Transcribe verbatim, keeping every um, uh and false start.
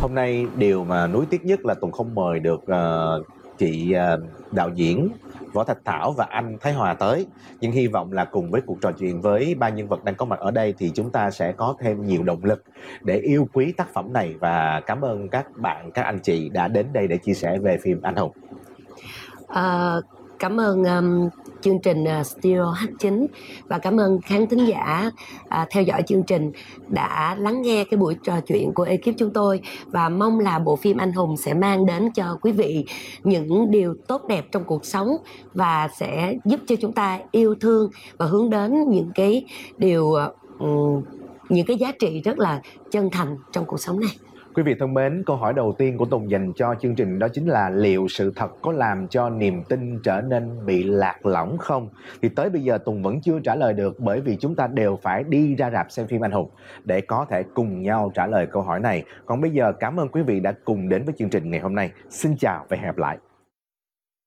Hôm nay điều mà nuối tiếc nhất là Tùng không mời được ờ, chị ờ, đạo diễn Võ Thạch Thảo và anh Thái Hòa tới. Nhưng hy vọng là cùng với cuộc trò chuyện với ba nhân vật đang có mặt ở đây thì chúng ta sẽ có thêm nhiều động lực để yêu quý tác phẩm này. Và cảm ơn các bạn, các anh chị đã đến đây để chia sẻ về phim Anh Hùng. À, cảm ơn um, chương trình uh, Studio hát chín và cảm ơn khán thính giả uh, theo dõi chương trình đã lắng nghe cái buổi trò chuyện của ekip chúng tôi, và mong là bộ phim Anh Hùng sẽ mang đến cho quý vị những điều tốt đẹp trong cuộc sống và sẽ giúp cho chúng ta yêu thương và hướng đến những cái điều uh, những cái giá trị rất là chân thành trong cuộc sống này. Quý vị thân mến, câu hỏi đầu tiên của Tùng dành cho chương trình đó chính là liệu sự thật có làm cho niềm tin trở nên bị lạc lõng không? Thì tới bây giờ Tùng vẫn chưa trả lời được, bởi vì chúng ta đều phải đi ra rạp xem phim Anh Hùng để có thể cùng nhau trả lời câu hỏi này. Còn bây giờ cảm ơn quý vị đã cùng đến với chương trình ngày hôm nay. Xin chào và hẹn gặp lại.